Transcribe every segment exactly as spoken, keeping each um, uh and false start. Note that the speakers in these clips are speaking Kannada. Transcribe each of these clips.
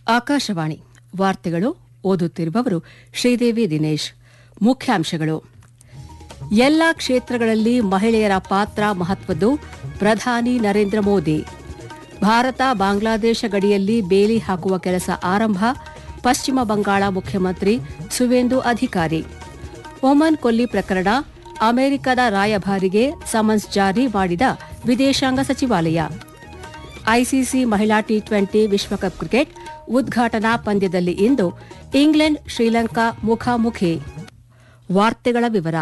ಆಕಾಶವಾಣಿ ವಾರ್ತೆಗಳು ಓದುತ್ತಿರುವವರು ಶ್ರೀದೇವಿ ದಿನೇಶ್. ಮುಖ್ಯಾಂಶಗಳು: ಎಲ್ಲಾ ಕ್ಷೇತ್ರಗಳಲ್ಲಿ ಮಹಿಳೆಯರ ಪಾತ್ರ ಮಹತ್ವದ್ದು, ಪ್ರಧಾನಿ ನರೇಂದ್ರ ಮೋದಿ. ಭಾರತ ಬಾಂಗ್ಲಾದೇಶ ಗಡಿಯಲ್ಲಿ ಬೇಲಿ ಹಾಕುವ ಕೆಲಸ ಆರಂಭ, ಪಶ್ಚಿಮ ಬಂಗಾಳ ಮುಖ್ಯಮಂತ್ರಿ ಸುವೇಂದು ಅಧಿಕಾರಿ. ಒಮನ್ ಕೊಲ್ಲಿ ಪ್ರಕರಣ, ಅಮೆರಿಕದ ರಾಯಭಾರಿಗೆ ಸಮನ್ಸ್ ಜಾರಿ ಮಾಡಿದ ವಿದೇಶಾಂಗ ಸಚಿವಾಲಯ. ಐಸಿಸಿ ಮಹಿಳಾ ಟಿ ಟ್ವೆಂಟಿ ವಿಶ್ವಕಪ್ ಕ್ರಿಕೆಟ್ ಉದ್ಘಾಟನಾ ಪಂದ್ಯದಲ್ಲಿ ಇಂದು ಇಂಗ್ಲೆಂಡ್ ಶ್ರೀಲಂಕಾ ಮುಖಾಮುಖಿ. ವಾರ್ತೆಗಳ ವಿವರ.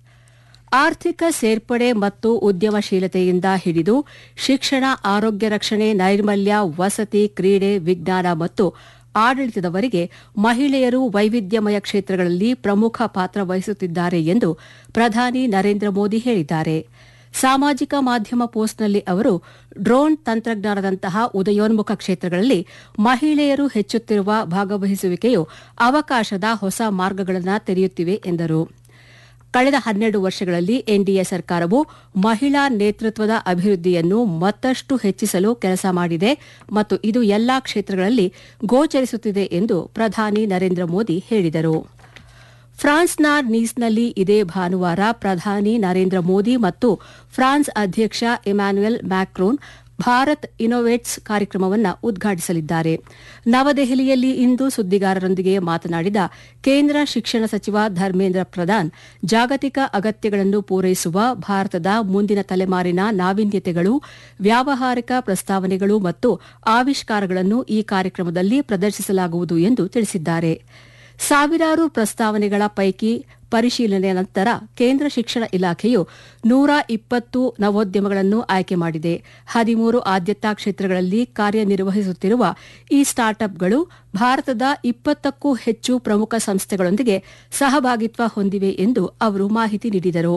ಆರ್ಥಿಕ ಸೇರ್ಪಡೆ ಮತ್ತು ಉದ್ಯಮಶೀಲತೆಯಿಂದ ಹಿಡಿದು ಶಿಕ್ಷಣ, ಆರೋಗ್ಯ ರಕ್ಷಣೆ, ನೈರ್ಮಲ್ಯ, ವಸತಿ, ಕ್ರೀಡೆ, ವಿಜ್ಞಾನ ಮತ್ತು ಆಡಳಿತದವರೆಗೆ ಮಹಿಳೆಯರು ವೈವಿಧ್ಯಮಯ ಕ್ಷೇತ್ರಗಳಲ್ಲಿ ಪ್ರಮುಖ ಪಾತ್ರ ವಹಿಸುತ್ತಿದ್ದಾರೆ ಎಂದು ಪ್ರಧಾನಿ ನರೇಂದ್ರ ಮೋದಿ ಹೇಳಿದ್ದಾರೆ. ಸಾಮಾಜಿಕ ಮಾಧ್ಯಮ ಪೋಸ್ಟ್ನಲ್ಲಿ ಅವರು ಡ್ರೋನ್ ತಂತ್ರಜ್ಞಾನದಂತಹ ಉದಯೋನ್ಮುಖ ಕ್ಷೇತ್ರಗಳಲ್ಲಿ ಮಹಿಳೆಯರು ಹೆಚ್ಚುತ್ತಿರುವ ಭಾಗವಹಿಸುವಿಕೆಯು ಅವಕಾಶದ ಹೊಸ ಮಾರ್ಗಗಳನ್ನು ತೆರೆಯುತ್ತಿವೆ ಎಂದರು. ಕಳೆದ ಹನ್ನೆರಡು ವರ್ಷಗಳಲ್ಲಿ ಎನ್ಡಿಎ ಸರ್ಕಾರವು ಮಹಿಳಾ ನೇತೃತ್ವದ ಅಭಿವೃದ್ಧಿಯನ್ನು ಮತ್ತಷ್ಟು ಹೆಚ್ಚಿಸಲು ಕೆಲಸ ಮಾಡಿದೆ ಮತ್ತು ಇದು ಎಲ್ಲಾ ಕ್ಷೇತ್ರಗಳಲ್ಲಿ ಗೋಚರಿಸುತ್ತಿದೆ ಎಂದು ಪ್ರಧಾನಿ ನರೇಂದ್ರ ಮೋದಿ ಹೇಳಿದರು. ಫ್ರಾನ್ಸ್ನ ನೀಸ್ನಲ್ಲಿ ಇದೇ ಭಾನುವಾರ ಪ್ರಧಾನಿ ನರೇಂದ್ರ ಮೋದಿ ಮತ್ತು ಫ್ರಾನ್ಸ್ ಅಧ್ಯಕ್ಷ ಇಮ್ಯಾನ್ಯುಯಲ್ ಮ್ಯಾಕ್ರೋನ್ ಭಾರತ್ ಇನ್ನೋವೇಟ್ಸ್ ಕಾರ್ಯಕ್ರಮವನ್ನು ಉದ್ಘಾಟಿಸಲಿದ್ದಾರೆ. ನವದೆಹಲಿಯಲ್ಲಿ ಇಂದು ಸುದ್ದಿಗಾರರೊಂದಿಗೆ ಮಾತನಾಡಿದ ಕೇಂದ್ರ ಶಿಕ್ಷಣ ಸಚಿವ ಧರ್ಮೇಂದ್ರ ಪ್ರಧಾನ್, ಜಾಗತಿಕ ಅಗತ್ಯಗಳನ್ನು ಪೂರೈಸುವ ಭಾರತದ ಮುಂದಿನ ತಲೆಮಾರಿನ ನಾವೀನ್ಯತೆಗಳು, ವ್ಯಾವಹಾರಿಕ ಪ್ರಸ್ತಾವನೆಗಳು ಮತ್ತು ಆವಿಷ್ಕಾರಗಳನ್ನು ಈ ಕಾರ್ಯಕ್ರಮದಲ್ಲಿ ಪ್ರದರ್ಶಿಸಲಾಗುವುದು ಎಂದು ತಿಳಿಸಿದ್ದಾರೆ. ಸಾವಿರಾರು ಪ್ರಸ್ತಾವನೆಗಳ ಪೈಕಿ ಪರಿಶೀಲನೆ ನಂತರ ಕೇಂದ್ರ ಶಿಕ್ಷಣ ಇಲಾಖೆಯು ನೂರ ಇಪ್ಪತ್ತು ನವೋದ್ಯಮಗಳನ್ನು ಆಯ್ಕೆ ಮಾಡಿದೆ. ಹದಿಮೂರು ಆದ್ಯತಾ ಕ್ಷೇತ್ರಗಳಲ್ಲಿ ಕಾರ್ಯನಿರ್ವಹಿಸುತ್ತಿರುವ ಈ ಸ್ಟಾರ್ಟ್ಅಪ್ಗಳು ಭಾರತದ ಇಪ್ಪತ್ತಕ್ಕೂ ಹೆಚ್ಚು ಪ್ರಮುಖ ಸಂಸ್ಥೆಗಳೊಂದಿಗೆ ಸಹಭಾಗಿತ್ವ ಹೊಂದಿವೆ ಎಂದು ಅವರು ಮಾಹಿತಿ ನೀಡಿದರು.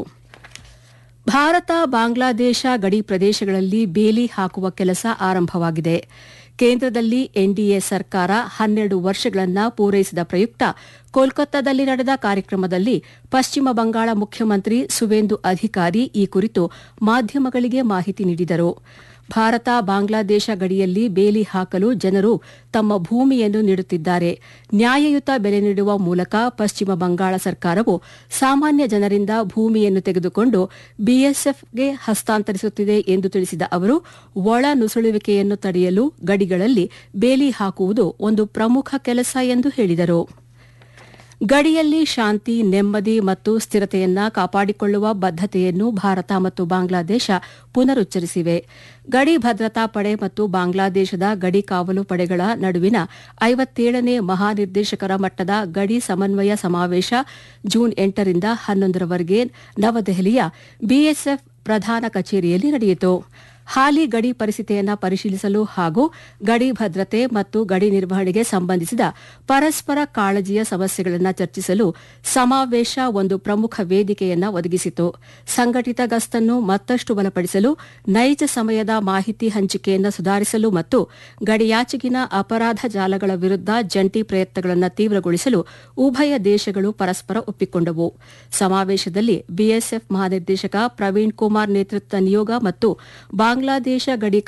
ಭಾರತ ಬಾಂಗ್ಲಾದೇಶ ಗಡಿ ಪ್ರದೇಶಗಳಲ್ಲಿ ಬೇಲಿ ಹಾಕುವ ಕೆಲಸ ಆರಂಭವಾಗಿದೆ. ಕೇಂದ್ರದಲ್ಲಿ ಎನ್ಡಿಎ ಸರ್ಕಾರ ಹನ್ನೆರಡು ವರ್ಷಗಳನ್ನು ಪೂರೈಸಿದ ಪ್ರಯುಕ್ತ ಕೋಲ್ಕತ್ತಾದಲ್ಲಿ ನಡೆದ ಕಾರ್ಯಕ್ರಮದಲ್ಲಿ ಪಶ್ಚಿಮ ಬಂಗಾಳ ಮುಖ್ಯಮಂತ್ರಿ ಸುವೇಂದು ಅಧಿಕಾರಿ ಈ ಕುರಿತು ಮಾಧ್ಯಮಗಳಿಗೆ ಮಾಹಿತಿ ನೀಡಿದರು. ಭಾರತ ಬಾಂಗ್ಲಾದೇಶ ಗಡಿಯಲ್ಲಿ ಬೇಲಿ ಹಾಕಲು ಜನರು ತಮ್ಮ ಭೂಮಿಯನ್ನು ನೀಡುತ್ತಿದ್ದಾರೆ. ನ್ಯಾಯಯುತ ಬೆಲೆ ನೀಡುವ ಮೂಲಕ ಪಶ್ಚಿಮ ಬಂಗಾಳ ಸರ್ಕಾರವು ಸಾಮಾನ್ಯ ಜನರಿಂದ ಭೂಮಿಯನ್ನು ತೆಗೆದುಕೊಂಡು ಬಿಎಸ್ಎಫ್ಗೆ ಹಸ್ತಾಂತರಿಸುತ್ತಿದೆ ಎಂದು ತಿಳಿಸಿದ ಅವರು, ಒಳ ನುಸುಳುವಿಕೆಯನ್ನು ತಡೆಯಲು ಗಡಿಗಳಲ್ಲಿ ಬೇಲಿ ಹಾಕುವುದು ಒಂದು ಪ್ರಮುಖ ಕೆಲಸ ಎಂದು ಹೇಳಿದರು. ಗಡಿಯಲ್ಲಿ ಶಾಂತಿ, ನೆಮ್ಮದಿ ಮತ್ತು ಸ್ಥಿರತೆಯನ್ನ ಕಾಪಾಡಿಕೊಳ್ಳುವ ಬದ್ದತೆಯನ್ನು ಭಾರತ ಮತ್ತು ಬಾಂಗ್ಲಾದೇಶ ಪುನರುಚ್ಚರಿಸಿವೆ. ಗಡಿ ಭದ್ರತಾ ಪಡೆ ಮತ್ತು ಬಾಂಗ್ಲಾದೇಶದ ಗಡಿ ಕಾವಲು ಪಡೆಗಳ ನಡುವಿನ ಐವತ್ತೇಳನೇ ಮಹಾನಿರ್ದೇಶಕರ ಮಟ್ಟದ ಗಡಿ ಸಮನ್ವಯ ಸಮಾವೇಶ ಜೂನ್ ಎಂಟರಿಂದ ಹನ್ನೊಂದರವರೆಗೆ ನವದೆಹಲಿಯ ಬಿಎಸ್ಎಫ್ ಪ್ರಧಾನ ಕಚೇರಿಯಲ್ಲಿ ನಡೆಯಿತು. ಹಾಲಿ ಗಡಿ ಪರಿಸ್ಥಿತಿಯನ್ನು ಪರಿಶೀಲಿಸಲು ಹಾಗೂ ಗಡಿ ಭದ್ರತೆ ಮತ್ತು ಗಡಿ ನಿರ್ವಹಣೆಗೆ ಸಂಬಂಧಿಸಿದ ಪರಸ್ಪರ ಕಾಳಜಿಯ ಸಮಸ್ಯೆಗಳನ್ನು ಚರ್ಚಿಸಲು ಸಮಾವೇಶ ಒಂದು ಪ್ರಮುಖ ವೇದಿಕೆಯನ್ನು ಒದಗಿಸಿತು. ಸಂಘಟಿತ ಗಸ್ತನ್ನು ಮತ್ತಷ್ಟು ಬಲಪಡಿಸಲು, ನೈಜ ಸಮಯದ ಮಾಹಿತಿ ಹಂಚಿಕೆಯನ್ನು ಸುಧಾರಿಸಲು ಮತ್ತು ಗಡಿಯಾಚೆಗಿನ ಅಪರಾಧ ಜಾಲಗಳ ವಿರುದ್ಧ ಜಂಟಿ ಪ್ರಯತ್ನಗಳನ್ನು ತೀವ್ರಗೊಳಿಸಲು ಉಭಯ ದೇಶಗಳು ಪರಸ್ಪರ ಒಪ್ಪಿಕೊಂಡವು. ಸಮಾವೇಶದಲ್ಲಿ ಬಿಎಸ್ಎಫ್ ಮಹಾನಿರ್ದೇಶಕ ಪ್ರವೀಣ್ ಕುಮಾರ್ ನೇತೃತ್ವದ ನಿಯೋಗ ಮತ್ತು ಬಾಂಗ್ಲಾದೇಶ ಗಡಿ